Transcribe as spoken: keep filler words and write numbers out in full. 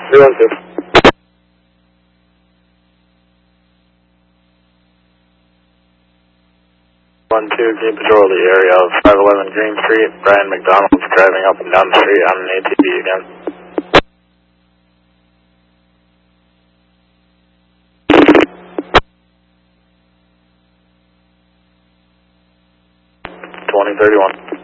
three one two. one two, can you patrol the area of five eleven Green Street? Brian McDonald's driving up and down the street on an A T V again. twenty thirty-one.